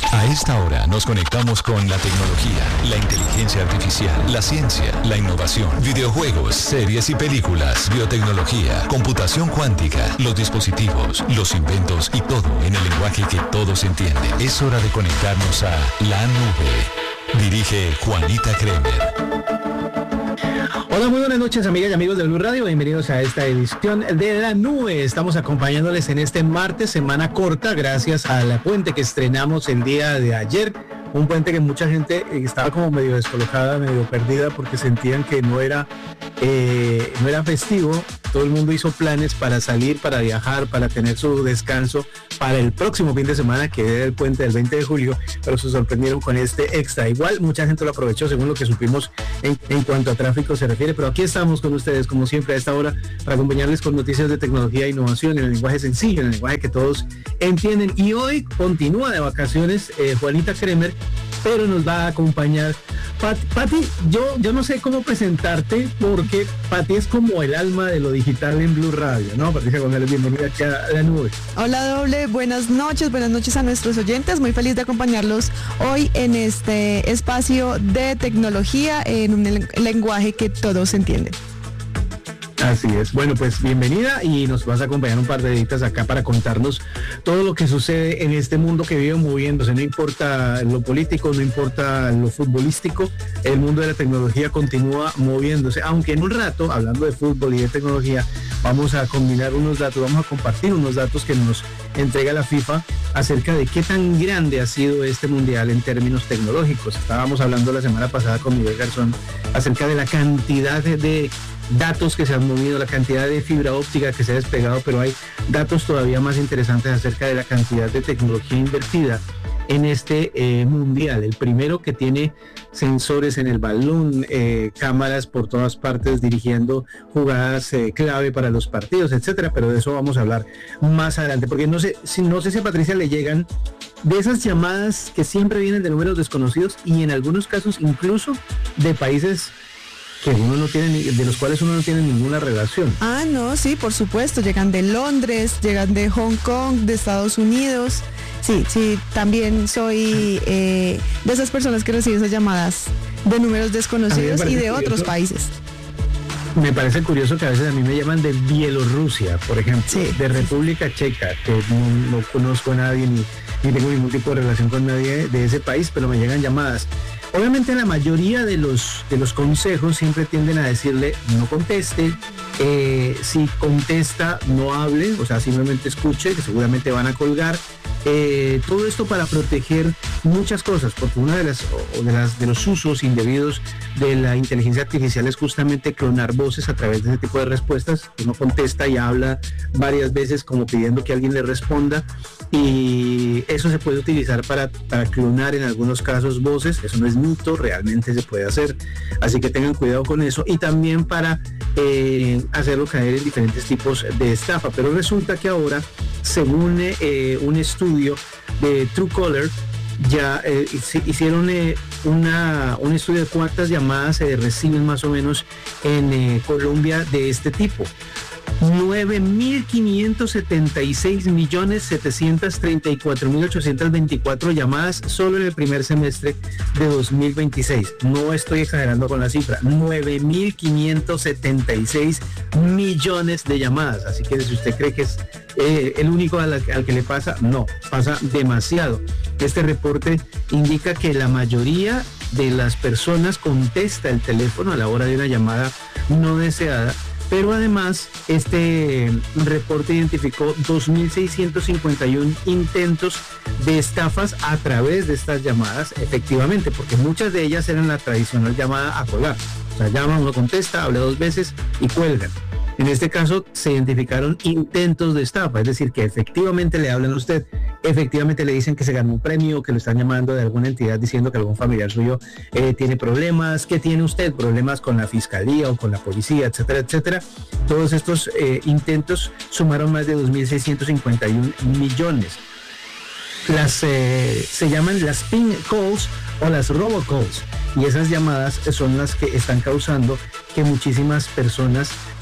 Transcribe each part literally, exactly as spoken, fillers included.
A esta hora nos conectamos con la tecnología, la inteligencia artificial, la ciencia, la innovación, videojuegos, series y películas, biotecnología, computación cuántica, los dispositivos, los inventos y todo en el lenguaje que todos entienden. Es hora de conectarnos a la nube. Dirige Juanita Kremer. Hola, muy buenas noches, amigas y amigos de Blue Radio. Bienvenidos a esta edición de La Nube. Estamos acompañándoles en este martes, semana corta, gracias a la puente que estrenamos el día de ayer. Un puente que mucha gente estaba como medio descolocada, medio perdida, porque sentían que no era, eh, no era festivo. Todo el mundo hizo planes para salir, para viajar, para tener su descanso para el próximo fin de semana, que era el puente del veinte de julio, pero se sorprendieron con este extra. Igual mucha gente lo aprovechó, según lo que supimos en, en cuanto a tráfico se refiere, pero aquí estamos con ustedes, como siempre, a esta hora, para acompañarles con noticias de tecnología e innovación en el lenguaje sencillo, en el lenguaje que todos entienden. Y hoy continúa de vacaciones eh, Juanita Kremer, pero nos va a acompañar Pat, Pati. Yo, yo no sé cómo presentarte, porque Pati es como el alma de lo digital en Blue Radio, ¿no? Patricia González, bienvenida aquí a La Nube. Hola, Doble, buenas noches, buenas noches a nuestros oyentes. Muy feliz de acompañarlos hoy en este espacio de tecnología en un lenguaje que todos entienden. Así es. Bueno, pues bienvenida, y nos vas a acompañar un par de editas acá para contarnos todo lo que sucede en este mundo que vive moviéndose. No importa lo político, no importa lo futbolístico, el mundo de la tecnología continúa moviéndose, aunque en un rato, hablando de fútbol y de tecnología, vamos a combinar unos datos, vamos a compartir unos datos que nos entrega la FIFA acerca de qué tan grande ha sido este mundial en términos tecnológicos. Estábamos hablando la semana pasada con Miguel Garzón acerca de la cantidad de, de datos que se han movido, la cantidad de fibra óptica que se ha despegado, pero hay datos todavía más interesantes acerca de la cantidad de tecnología invertida en este eh, mundial. El primero que tiene sensores en el balón, eh, cámaras por todas partes dirigiendo jugadas eh, clave para los partidos, etcétera, pero de eso vamos a hablar más adelante, porque no sé si no sé si a Patricia le llegan de esas llamadas que siempre vienen de números desconocidos, y en algunos casos incluso de países que uno no tiene, de los cuales uno no tiene ninguna relación. Ah, no, sí, por supuesto, llegan de Londres, llegan de Hong Kong, de Estados Unidos. Sí, sí, también soy eh, de esas personas que reciben esas llamadas de números desconocidos y de otros países. Me parece curioso que a veces a mí me llaman de Bielorrusia, por ejemplo, sí, de República Checa, que no, no conozco a nadie ni, ni tengo ningún tipo de relación con nadie de ese país, pero me llegan llamadas. Obviamente la mayoría de los, de los consejos siempre tienden a decirle no conteste, eh, si contesta no hable, o sea, simplemente escuche, que seguramente van a colgar. Eh, todo esto para proteger muchas cosas, porque una de las, de las de los usos indebidos de la inteligencia artificial es justamente clonar voces a través de ese tipo de respuestas. Uno contesta y habla varias veces como pidiendo que alguien le responda, y eso se puede utilizar para, para clonar en algunos casos voces. Eso no es mito, realmente se puede hacer, así que tengan cuidado con eso, y también para eh, hacerlo caer en diferentes tipos de estafa. Pero resulta que ahora, según eh, un estudio de Truecaller, ya eh, hicieron eh, una, un estudio de cuántas llamadas se reciben más o menos en eh, Colombia de este tipo. nueve mil quinientos setenta y seis millones setecientos treinta y cuatro mil ochocientos veinticuatro llamadas solo en el primer semestre de dos mil veintiséis. No estoy exagerando con la cifra, nueve mil quinientos setenta y seis millones de llamadas. Así que si usted cree que es eh, el único al, al que le pasa, no, pasa demasiado. Este reporte indica que la mayoría de las personas contesta el teléfono a la hora de una llamada no deseada. Pero además, este reporte identificó dos mil seiscientos cincuenta y uno intentos de estafas a través de estas llamadas, efectivamente, porque muchas de ellas eran la tradicional llamada a colgar. O sea, llama, uno contesta, habla dos veces y cuelgan. En este caso se identificaron intentos de estafa, es decir, que efectivamente le hablan a usted, efectivamente le dicen que se ganó un premio, que lo están llamando de alguna entidad diciendo que algún familiar suyo eh, tiene problemas, que tiene usted problemas con la fiscalía o con la policía, etcétera, etcétera. Todos estos eh, intentos sumaron más de dos mil seiscientos cincuenta y uno millones. Las eh, se llaman las ping calls o las robocalls, y esas llamadas son las que están causando que muchísimas personas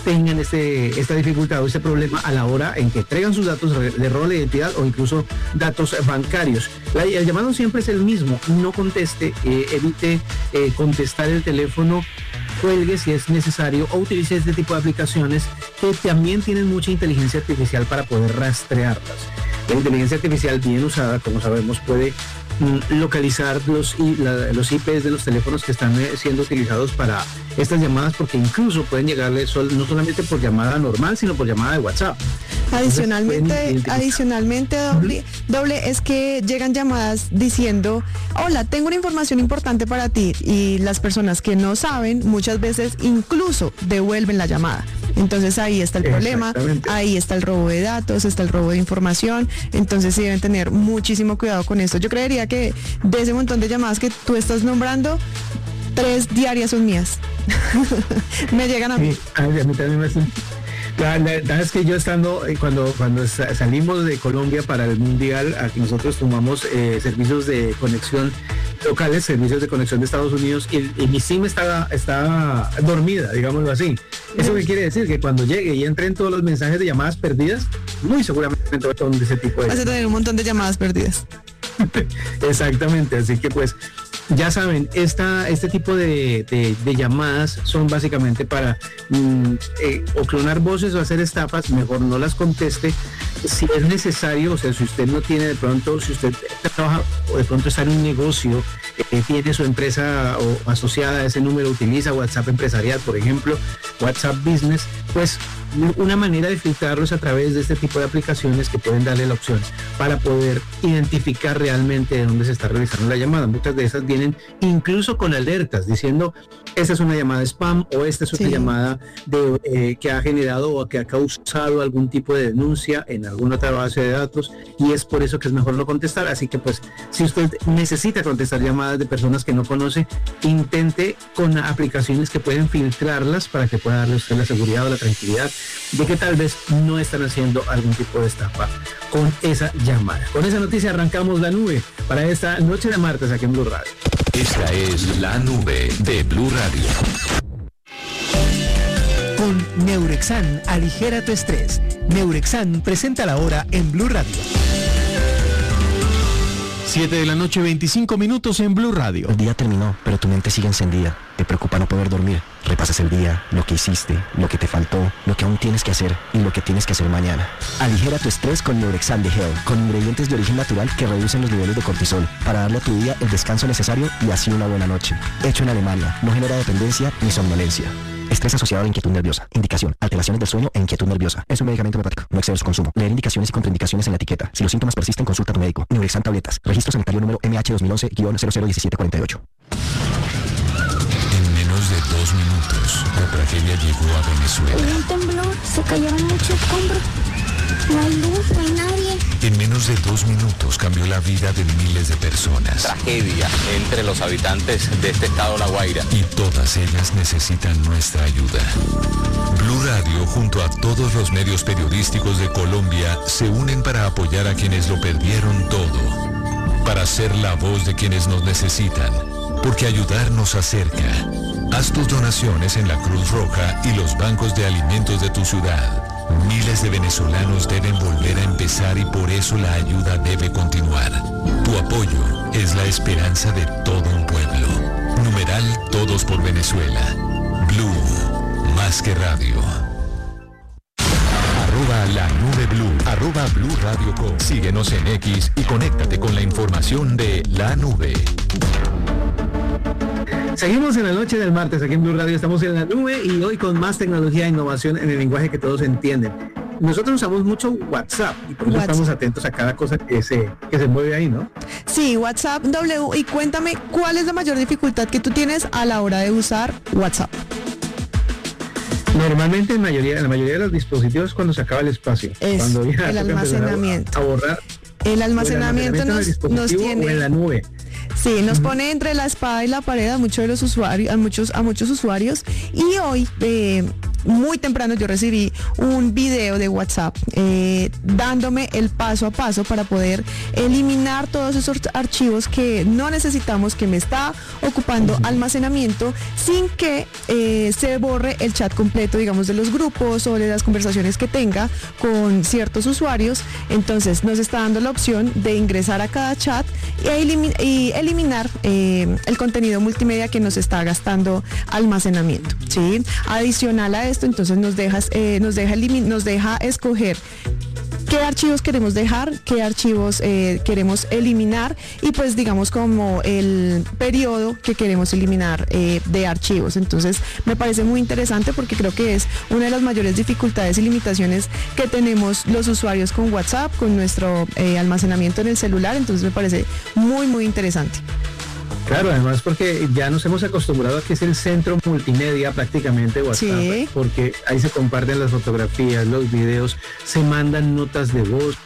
tengan este, esta dificultad o este problema a la hora en que entregan sus datos de rol de identidad o incluso datos bancarios. La, el llamado siempre es el mismo, no conteste, eh, evite eh, contestar el teléfono, cuelgue si es necesario o utilice este tipo de aplicaciones que también tienen mucha inteligencia artificial para poder rastrearlas. La inteligencia artificial bien usada, como sabemos, puede mm, localizar los, I, la, los I Pes de los teléfonos que están eh, siendo utilizados para estas llamadas, porque incluso pueden llegarle sol, no solamente por llamada normal, sino por llamada de WhatsApp. Adicionalmente, Entonces, adicionalmente doble, doble es que llegan llamadas diciendo, hola, tengo una información importante para ti, y las personas que no saben muchas veces incluso devuelven la llamada. Entonces ahí está el problema, ahí está el robo de datos, está el robo de información, entonces sí deben tener muchísimo cuidado con esto. Yo creería que de ese montón de llamadas que tú estás nombrando, tres diarias son mías. Me llegan a mí. Sí, a mí también me hacen. La, la verdad es que yo estando, cuando, cuando salimos de Colombia para el Mundial, aquí nosotros tomamos eh, servicios de conexión locales, servicios de conexión de Estados Unidos, y, y mi SIM estaba, estaba dormida, digámoslo así. ¿Eso qué quiere decir? Que cuando llegue y entren todos los mensajes de llamadas perdidas, muy seguramente son de ese tipo de... Vas a tener un montón de llamadas perdidas. Exactamente, así que pues ya saben, esta, este tipo de, de, de llamadas son básicamente para mm, eh, o clonar voces o hacer estafas. Mejor no las conteste si es necesario. O sea, si usted no tiene de pronto, si usted trabaja o de pronto está en un negocio, eh, tiene su empresa o asociada a ese número, utiliza WhatsApp empresarial, por ejemplo, WhatsApp Business, pues una manera de filtrarlos a través de este tipo de aplicaciones que pueden darle la opción para poder identificar realmente de dónde se está realizando la llamada. Muchas de esas vienen incluso con alertas diciendo, esta es una llamada spam o esta es una sí. llamada de, eh, que ha generado o que ha causado algún tipo de denuncia en alguna otra base de datos, y es por eso que es mejor no contestar. Así que pues si usted necesita contestar llamadas de personas que no conoce, intente con aplicaciones que pueden filtrarlas para que pueda darle a usted la seguridad o la tranquilidad de que tal vez no están haciendo algún tipo de estafa con esa llamada. Con esa noticia arrancamos la nube para esta noche de martes aquí en Blue Radio. Esta es la nube de Blue Radio. Con Neurexan, aligera tu estrés. Neurexan presenta la hora en Blue Radio. siete de la noche, veinticinco minutos en Blue Radio. El día terminó, pero tu mente sigue encendida. Te preocupa no poder dormir. Repasas el día, lo que hiciste, lo que te faltó, lo que aún tienes que hacer y lo que tienes que hacer mañana. Aligera tu estrés con Neurexan de Hell, con ingredientes de origen natural que reducen los niveles de cortisol, para darle a tu día el descanso necesario y así una buena noche. Hecho en Alemania, no genera dependencia ni somnolencia. Estrés asociado a inquietud nerviosa. Indicación: alteraciones del sueño e inquietud nerviosa. Es un medicamento homeopático. No excedas su consumo. Leer indicaciones y contraindicaciones en la etiqueta. Si los síntomas persisten, consulta a tu médico. Neurexan tabletas. Registro sanitario número M H dos mil once guion cero cero diecisiete cuarenta y ocho. En menos de dos minutos, la tragedia llegó a Venezuela. Hubo un temblor, se cayeron muchos escombros. No hay luz, no hay nadie. En menos de dos minutos cambió la vida de miles de personas. Tragedia entre los habitantes de este estado La Guaira. Y todas ellas necesitan nuestra ayuda. Blue Radio, junto a todos los medios periodísticos de Colombia, se unen para apoyar a quienes lo perdieron todo. Para ser la voz de quienes nos necesitan. Porque ayudar nos acerca. Haz tus donaciones en la Cruz Roja y los bancos de alimentos de tu ciudad. Miles de venezolanos deben volver a empezar y por eso la ayuda debe continuar. Tu apoyo es la esperanza de todo un pueblo. Numeral Todos por Venezuela. Blue, más que radio. Arroba la nube Blue, arroba Blue Radio Com. Síguenos en X y conéctate con la información de la nube. Seguimos en la noche del martes aquí en Blue Radio, estamos en la nube y hoy con más tecnología e innovación en el lenguaje que todos entienden. Nosotros usamos mucho WhatsApp y por eso WhatsApp. Estamos atentos a cada cosa que se, que se mueve ahí, ¿no? Sí, WhatsApp W. Y cuéntame, ¿cuál es la mayor dificultad que tú tienes a la hora de usar WhatsApp? Normalmente en, mayoría, en la mayoría de los dispositivos cuando se acaba el espacio. Es cuando ya el almacenamiento. A, a borrar. El almacenamiento, el almacenamiento nos, nos tiene... O en la nube. Sí, nos uh-huh. pone entre la espada y la pared a muchos de los usuarios, a muchos, a muchos usuarios. Y hoy, eh, muy temprano yo recibí un video de WhatsApp eh, dándome el paso a paso para poder eliminar todos esos archivos que no necesitamos, que me está ocupando almacenamiento, sin que eh, se borre el chat completo, digamos, de los grupos o de las conversaciones que tenga con ciertos usuarios. Entonces nos está dando la opción de ingresar a cada chat y, elimin- y eliminar eh, el contenido multimedia que nos está gastando almacenamiento, ¿sí? Adicional a esto, entonces nos deja, eh, nos deja, elimin- nos deja escoger qué archivos queremos dejar, qué archivos eh, queremos eliminar y pues digamos como el periodo que queremos eliminar eh, de archivos. Entonces me parece muy interesante porque creo que es una de las mayores dificultades y limitaciones que tenemos los usuarios con WhatsApp, con nuestro eh, almacenamiento en el celular. Entonces me parece muy muy interesante. Claro, además porque ya nos hemos acostumbrado a que es el centro multimedia prácticamente WhatsApp, sí, porque ahí se comparten las fotografías, los videos, se mandan notas de voz,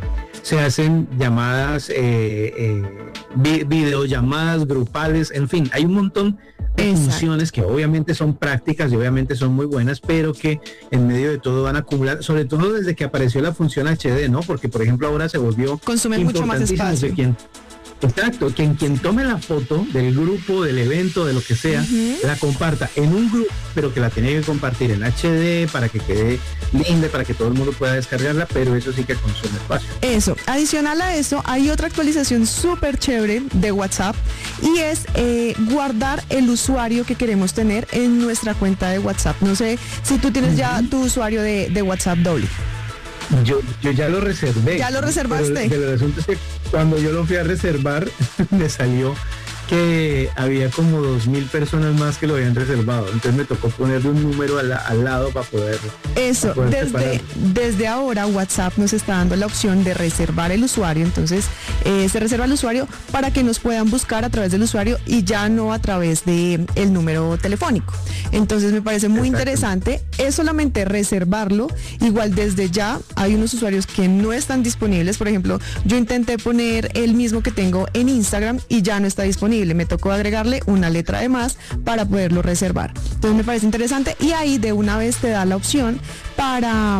se hacen llamadas, eh, eh, vi- videollamadas grupales, en fin, hay un montón de Exacto. funciones que obviamente son prácticas y obviamente son muy buenas, pero que en medio de todo van a acumular, sobre todo desde que apareció la función H D, ¿no? Porque por ejemplo ahora se volvió consume mucho más espacio. Quien, Exacto, quien quien tome la foto del grupo, del evento, de lo que sea, uh-huh. la comparta en un grupo, pero que la tiene que compartir en H D para que quede linda, para que todo el mundo pueda descargarla, pero eso sí que consume espacio. Eso, adicional a eso, hay otra actualización súper chévere de WhatsApp y es eh, guardar el usuario que queremos tener en nuestra cuenta de WhatsApp. No sé si tú tienes uh-huh. ya tu usuario de, de WhatsApp doble. Yo, yo ya lo reservé. ¿Ya lo reservaste? Pero, pero el asunto es que cuando yo lo fui a reservar, me salió que había como dos mil personas más que lo habían reservado. Entonces me tocó ponerle un número al, al lado para poder. Eso, para poder desde, desde ahora WhatsApp nos está dando la opción de reservar el usuario. Entonces eh, se reserva el usuario para que nos puedan buscar a través del usuario y ya no a través de el número telefónico. Entonces me parece muy Exacto. interesante. Es solamente reservarlo. Igual desde ya hay unos usuarios que no están disponibles. Por ejemplo, yo intenté poner el mismo que tengo en Instagram y ya no está disponible. Me tocó agregarle una letra de más para poderlo reservar. Entonces me parece interesante y ahí de una vez te da la opción para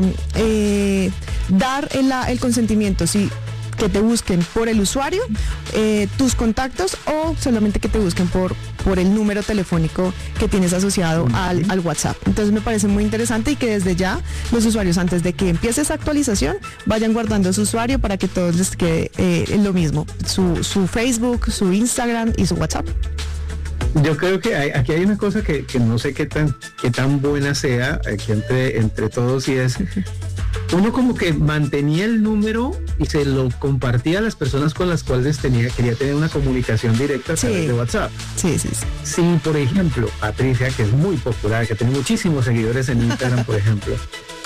eh, dar el, el consentimiento, si que te busquen por el usuario, eh, tus contactos o solamente que te busquen por, por el número telefónico que tienes asociado uh-huh. al, al WhatsApp. Entonces me parece muy interesante y que desde ya los usuarios, antes de que empiece esa actualización, vayan guardando su usuario para que todos les quede eh, lo mismo, su, su Facebook, su Instagram y su WhatsApp. Yo creo que hay, aquí hay una cosa que, que no sé qué tan, qué tan buena sea aquí entre, entre todos y es... Uno como que mantenía el número y se lo compartía a las personas con las cuales tenía, quería tener una comunicación directa a través sí. de WhatsApp. Sí, sí, sí. Sí, por ejemplo, Patricia, que es muy popular, que tiene muchísimos seguidores en Instagram, por ejemplo,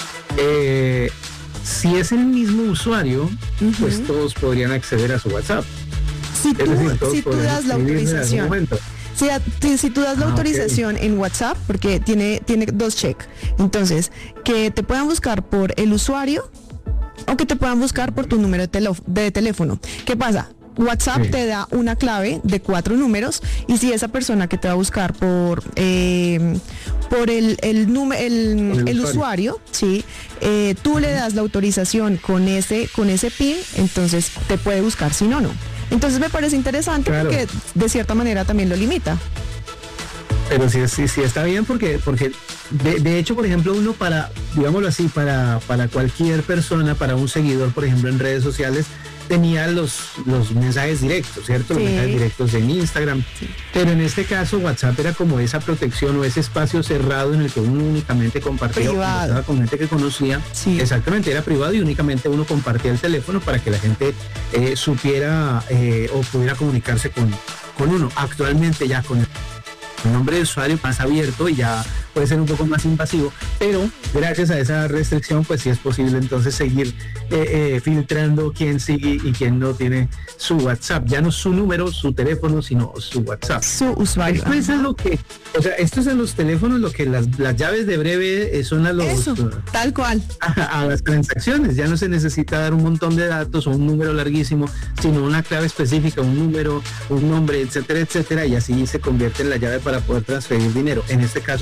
eh, si es el mismo usuario, uh-huh. pues todos podrían acceder a su WhatsApp. Si tú, es decir, si tú das la autorización. Si, si tú das la ah, autorización okay. en WhatsApp, porque tiene, tiene dos check, entonces, que te puedan buscar por el usuario o que te puedan buscar por tu número de, telo, de teléfono. ¿Qué pasa? WhatsApp sí. te da una clave de cuatro números y si esa persona que te va a buscar por eh, por el el, número, el, el, el usuario, usuario sí, eh, tú uh-huh. le das la autorización con ese con ese PIN, entonces te puede buscar, si no, no. Entonces me parece interesante claro. porque de cierta manera también lo limita. Pero sí, sí, sí está bien porque, porque de, de hecho, por ejemplo, uno para, digámoslo así, para, para cualquier persona, para un seguidor, por ejemplo, en redes sociales, tenía los, los mensajes directos, ¿cierto? Sí. Los mensajes directos en Instagram. Sí. Pero en este caso WhatsApp era como esa protección o ese espacio cerrado en el que uno únicamente compartía o con gente que conocía. Sí. Exactamente, era privado y únicamente uno compartía el teléfono para que la gente eh, supiera eh, o pudiera comunicarse con, con uno. Actualmente ya con el nombre de usuario más abierto y ya puede ser un poco más invasivo, pero gracias a esa restricción pues sí es posible entonces seguir eh, eh, filtrando quién sigue y quién no tiene su WhatsApp, ya no su número, su teléfono, sino su WhatsApp. Su usuario. Esto es lo que, o sea, esto es en los teléfonos lo que las, las llaves de breve son a los... Eso, uh, tal cual. A, a las transacciones, ya no se necesita dar un montón de datos o un número larguísimo, sino una clave específica, un número, un nombre, etcétera, etcétera, y así se convierte en la llave para poder transferir dinero. En este caso,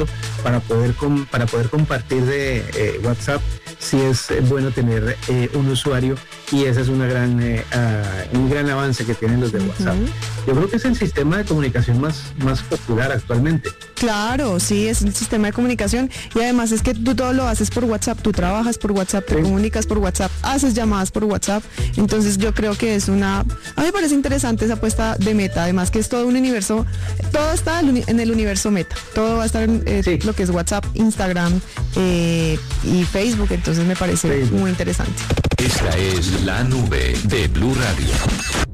para poder com, para poder compartir de eh, WhatsApp, sí es bueno tener eh, un usuario, y ese es una gran eh, uh, un gran avance que tienen los de WhatsApp. Uh-huh. Yo creo que es el sistema de comunicación más, más popular actualmente. Claro, sí, es un sistema de comunicación, y además es que tú todo lo haces por WhatsApp, tú trabajas por WhatsApp, te sí. comunicas por WhatsApp, haces llamadas por WhatsApp, entonces yo creo que es una, a mí me parece interesante esa apuesta de Meta, además que es todo un universo, todo está en el universo Meta, todo va a estar en eh, sí. lo que es WhatsApp, Instagram eh, y Facebook, entonces me parece Facebook. Muy interesante. Esta es la nube de Blue Radio.